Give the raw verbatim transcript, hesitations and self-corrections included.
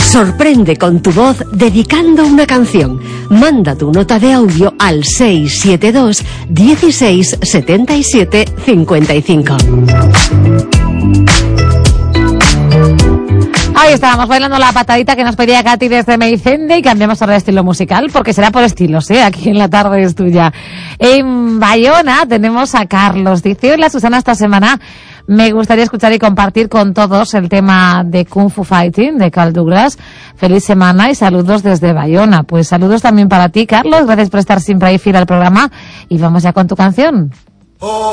Sorprende con tu voz dedicando una canción. Manda tu nota de audio al seis siete dos, dieciséis, setenta y siete, cincuenta y cinco. Ahí estábamos bailando la patadita que nos pedía Katy desde Meicende y cambiamos ahora de estilo musical porque será por estilos, ¿eh? Aquí en la tarde es tuya. En Bayona tenemos a Carlos. Dice, hola Susana, esta semana me gustaría escuchar y compartir con todos el tema de Kung Fu Fighting de Carl Douglas. Feliz semana y saludos desde Bayona. Pues saludos también para ti, Carlos. Gracias por estar siempre ahí fiel al programa y vamos ya con tu canción.